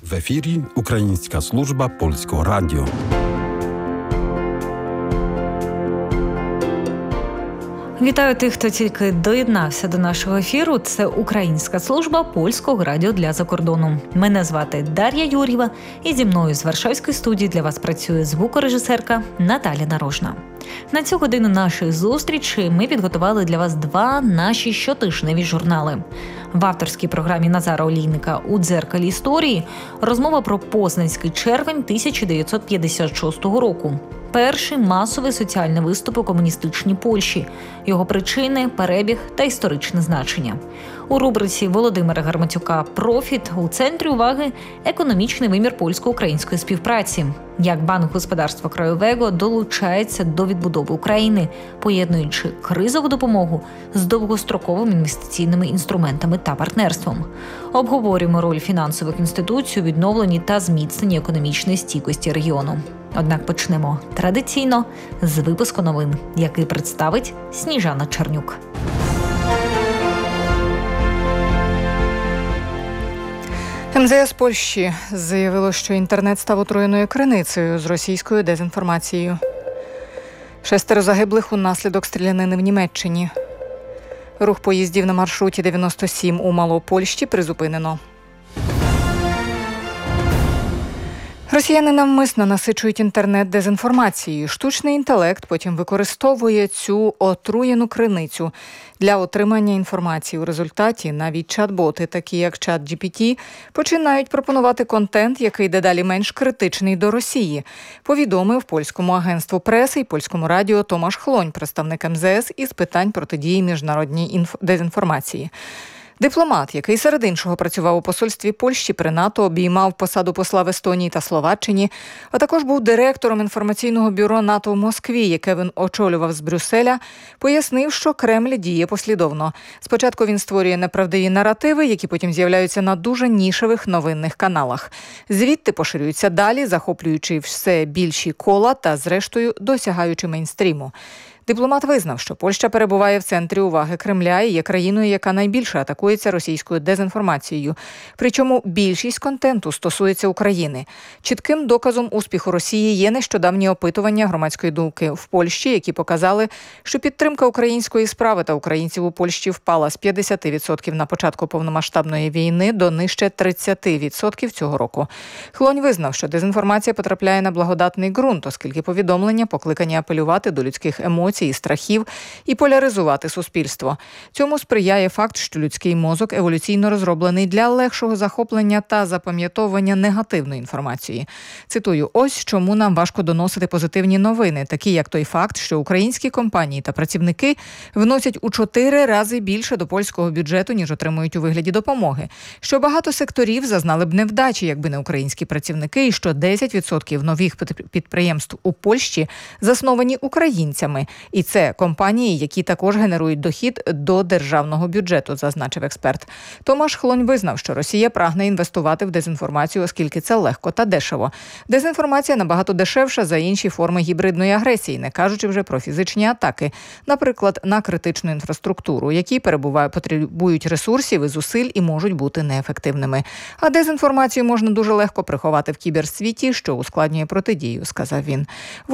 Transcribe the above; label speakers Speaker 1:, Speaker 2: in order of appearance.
Speaker 1: В ефірі Українська служба Польського радіо.
Speaker 2: Вітаю тих, хто тільки доєднався до нашого ефіру. Це Українська служба Польського радіо для закордону. Мене звати Дар'я Юр'єва, і зі мною з Варшавської студії для вас працює звукорежисерка Наталя Нарожна. На цю годину нашої зустрічі ми підготували для вас два наші щотижневі журнали. В авторській програмі Назара Олійника «У дзеркалі історії» розмова про Познанський червень 1956 року. Перший масовий соціальний виступ у комуністичній Польщі, його причини, перебіг та історичне значення. У рубриці Володимира Гарматюка «Профіт» у центрі уваги економічний вимір польсько-української співпраці. Як Банк господарства краєвого долучається до відбудови України, поєднуючи кризову допомогу з довгостроковими інвестиційними інструментами та партнерством. Обговорюємо роль фінансових інституцій у відновленні та зміцненні економічної стійкості регіону. Однак почнемо традиційно з випуску новин, який представить Сніжана Чернюк.
Speaker 3: МЗС Польщі заявило, що інтернет став отруєною криницею з російською дезінформацією. 6 загиблих унаслідок стрілянини в Німеччині. Рух поїздів на маршруті 97 у Малопольщі призупинено. Росіяни навмисно насичують інтернет дезінформацією. Штучний інтелект потім використовує цю отруєну криницю для отримання інформації. У результаті навіть чат-боти, такі як ChatGPT, починають пропонувати контент, який дедалі менш критичний до Росії, повідомив польському агентству преси і польському радіо Томаш Хлонь, представник МЗС із питань протидії міжнародній дезінформації. Дипломат, який серед іншого працював у посольстві Польщі при НАТО, обіймав посаду посла в Естонії та Словаччині, а також був директором інформаційного бюро НАТО в Москві, яке він очолював з Брюсселя, пояснив, що Кремль діє послідовно. Спочатку він створює неправдиві наративи, які потім з'являються на дуже нішевих новинних каналах. Звідти поширюються далі, захоплюючи все більші кола та, зрештою, досягаючи мейнстріму. Дипломат визнав, що Польща перебуває в центрі уваги Кремля і є країною, яка найбільше атакується російською дезінформацією. Причому більшість контенту стосується України. Чітким доказом успіху Росії є нещодавні опитування громадської думки в Польщі, які показали, що підтримка української справи та українців у Польщі впала з 50% на початку повномасштабної війни до нижче 30% цього року. Хлонь визнав, що дезінформація потрапляє на благодатний ґрунт, оскільки повідомлення покликані апелювати до людських емоцій і страхів і поляризувати суспільство. Цьому сприяє факт, що людський мозок еволюційно розроблений для легшого захоплення та запам'ятовування негативної інформації. Цитую, ось чому нам важко доносити позитивні новини, такі як той факт, що українські компанії та працівники вносять у 4 рази більше до польського бюджету, ніж отримують у вигляді допомоги, що багато секторів зазнали б невдачі, якби не українські працівники, і що 10% нових підприємств у Польщі засновані українцями. І це компанії, які також генерують дохід до державного бюджету, зазначив експерт. Томаш Хлонь визнав, що Росія прагне інвестувати в дезінформацію, оскільки це легко та дешево. Дезінформація набагато дешевша за інші форми гібридної агресії, не кажучи вже про фізичні атаки, наприклад, на критичну інфраструктуру, які потребують ресурсів і зусиль і можуть бути неефективними. А дезінформацію можна дуже легко приховати в кіберсвіті, що ускладнює протидію, сказав він.